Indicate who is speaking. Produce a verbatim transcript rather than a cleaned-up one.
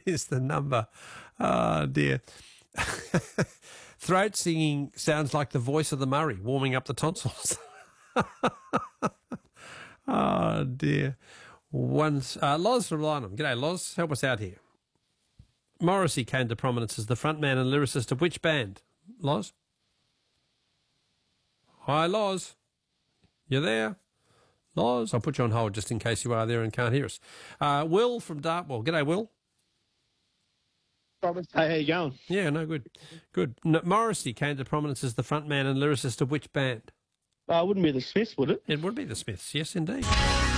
Speaker 1: is the number. Oh, dear. Throat singing sounds like the voice of the Murray warming up the tonsils. Oh, dear. Once, uh, Loz from Lynham. G'day, Loz. Help us out here. Morrissey came to prominence as the frontman and lyricist of which band? Loz? Hi, Loz. You there? Loz? I'll put you on hold just in case you are there and can't hear us. Uh, Will from Dartmoor. G'day, Will.
Speaker 2: Hey, how you going?
Speaker 1: Yeah, no, good. Good. No, Morrissey came to prominence as the frontman and lyricist of which band?
Speaker 2: Uh, it wouldn't be the Smiths, would it?
Speaker 1: It would be the Smiths, yes, indeed.